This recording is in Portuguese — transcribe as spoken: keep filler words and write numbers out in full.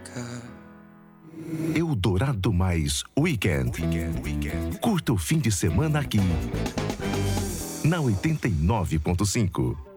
Eldorado Mais Weekend. Curta o fim de semana aqui na oitenta e nove ponto cinco.